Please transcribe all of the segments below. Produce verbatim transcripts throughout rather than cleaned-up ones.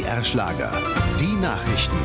R Schlager. Die Nachrichten.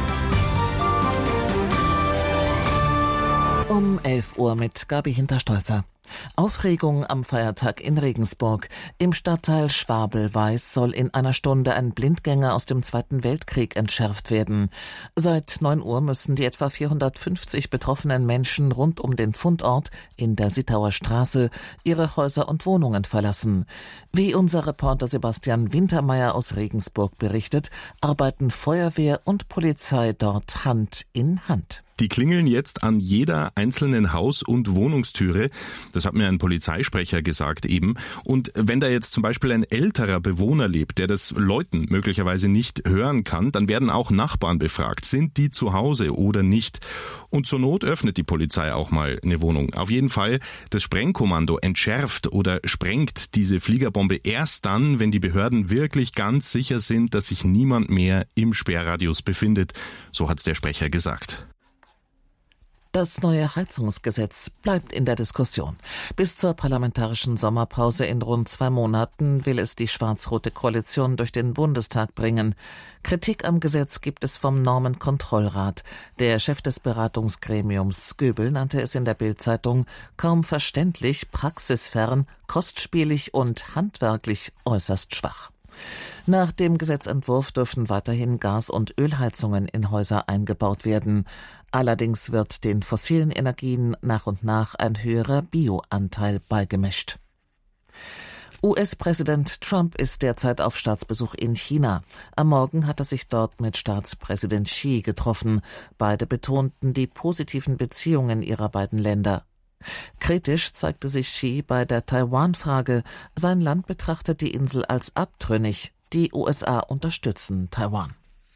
Um elf Uhr mit Gabi Hinterstolzer. Aufregung am Feiertag in Regensburg. Im Stadtteil Schwabel-Weiß soll in einer Stunde ein Blindgänger aus dem Zweiten Weltkrieg entschärft werden. Seit neun Uhr müssen die etwa vierhundertfünfzig betroffenen Menschen rund um den Fundort in der Sittauer Straße ihre Häuser und Wohnungen verlassen. Wie unser Reporter Sebastian Wintermeyer aus Regensburg berichtet, arbeiten Feuerwehr und Polizei dort Hand in Hand. Die klingeln jetzt an jeder einzelnen Haus- und Wohnungstüre. Das hat mir ein Polizeisprecher gesagt eben. Und wenn da jetzt zum Beispiel ein älterer Bewohner lebt, der das Läuten möglicherweise nicht hören kann, dann werden auch Nachbarn befragt. Sind die zu Hause oder nicht? Und zur Not öffnet die Polizei auch mal eine Wohnung. Auf jeden Fall, das Sprengkommando entschärft oder sprengt diese Fliegerbombe erst dann, wenn die Behörden wirklich ganz sicher sind, dass sich niemand mehr im Sperrradius befindet. So hat's der Sprecher gesagt. Das neue Heizungsgesetz bleibt in der Diskussion. Bis zur parlamentarischen Sommerpause in rund zwei Monaten will es die schwarz-rote Koalition durch den Bundestag bringen. Kritik am Gesetz gibt es vom Normenkontrollrat. Der Chef des Beratungsgremiums Göbel nannte es in der Bild-Zeitung kaum verständlich, praxisfern, kostspielig und handwerklich äußerst schwach. Nach dem Gesetzentwurf dürfen weiterhin Gas- und Ölheizungen in Häuser eingebaut werden. Allerdings wird den fossilen Energien nach und nach ein höherer Bioanteil beigemischt. U S-Präsident Trump ist derzeit auf Staatsbesuch in China. Am Morgen hat er sich dort mit Staatspräsident Xi getroffen. Beide betonten die positiven Beziehungen ihrer beiden Länder. Kritisch zeigte sich Xi bei der Taiwan-Frage. Sein Land betrachtet die Insel als abtrünnig. Die U S A unterstützen Taiwan.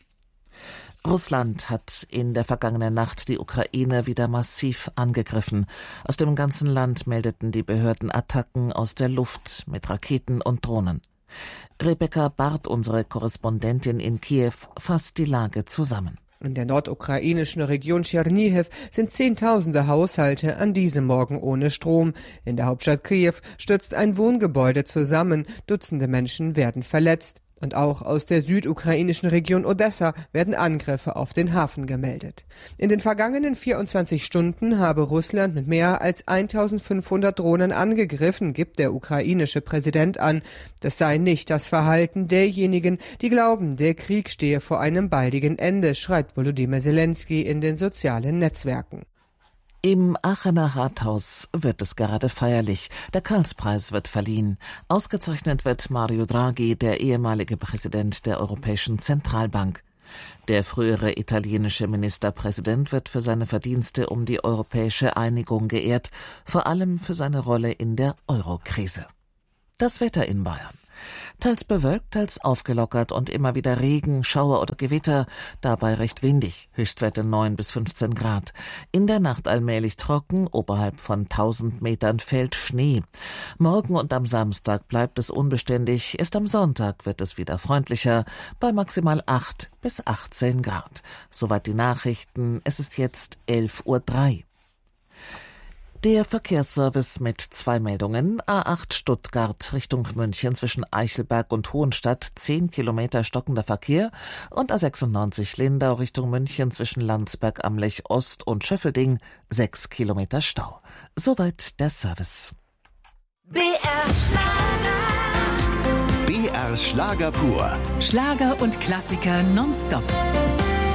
Russland hat in der vergangenen Nacht die Ukraine wieder massiv angegriffen. Aus dem ganzen Land meldeten die Behörden Attacken aus der Luft mit Raketen und Drohnen. Rebecca Barth, unsere Korrespondentin in Kiew, fasst die Lage zusammen. In der nordukrainischen Region Tschernihiw sind Zehntausende Haushalte an diesem Morgen ohne Strom. In der Hauptstadt Kiew stürzt ein Wohngebäude zusammen. Dutzende Menschen werden verletzt. Und auch aus der südukrainischen Region Odessa werden Angriffe auf den Hafen gemeldet. In den vergangenen vierundzwanzig Stunden habe Russland mit mehr als eintausendfünfhundert Drohnen angegriffen, gibt der ukrainische Präsident an. Das sei nicht das Verhalten derjenigen, die glauben, der Krieg stehe vor einem baldigen Ende, schreibt Volodymyr Zelensky in den sozialen Netzwerken. Im Aachener Rathaus wird es gerade feierlich. Der Karlspreis wird verliehen. Ausgezeichnet wird Mario Draghi, der ehemalige Präsident der Europäischen Zentralbank. Der frühere italienische Ministerpräsident wird für seine Verdienste um die europäische Einigung geehrt, vor allem für seine Rolle in der Euro-Krise. Das Wetter in Bayern. Teils bewölkt, teils aufgelockert und immer wieder Regen, Schauer oder Gewitter, dabei recht windig, Höchstwerte neun bis fünfzehn Grad. In der Nacht allmählich trocken, oberhalb von tausend Metern fällt Schnee. Morgen und am Samstag bleibt es unbeständig, erst am Sonntag wird es wieder freundlicher, bei maximal acht bis achtzehn Grad. Soweit die Nachrichten, es ist jetzt elf Uhr drei. Der Verkehrsservice mit zwei Meldungen. A acht Stuttgart Richtung München zwischen Eichelberg und Hohenstadt zehn Kilometer stockender Verkehr und A sechsundneunzig Lindau Richtung München zwischen Landsberg am Lech Ost und Schöffelding sechs Kilometer Stau. Soweit der Service. B R Schlager. B R Schlager pur. Schlager und Klassiker nonstop.